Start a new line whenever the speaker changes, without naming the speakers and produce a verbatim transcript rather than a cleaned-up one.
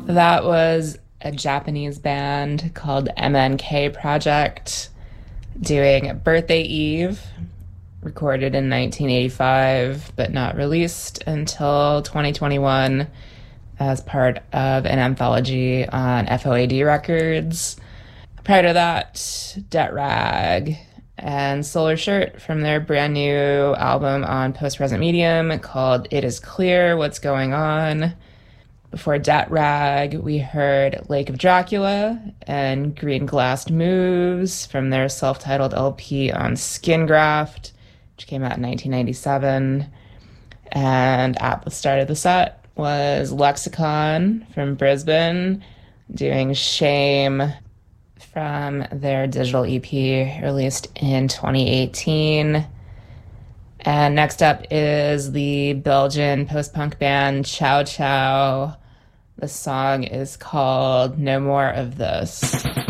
That was a Japanese band called M N K Project doing Birthday Eve, recorded in nineteen eighty-five, but not released until twenty twenty-one as part of an anthology on F O A D Records. Prior to that, Det Rag and Solar Shirt from their brand new album on Post Present Medium called It Is Clear What's Going On. Before Det Rag, we heard Lake of Dracula and Green Glassed Moves from their self-titled L P on Skingraft, which came out in nineteen ninety-seven. And at the start of the set was Lexicon from Brisbane doing Shame from their digital E P released in twenty eighteen. And next up is the Belgian post-punk band Chow Chow. The song is called No More of This.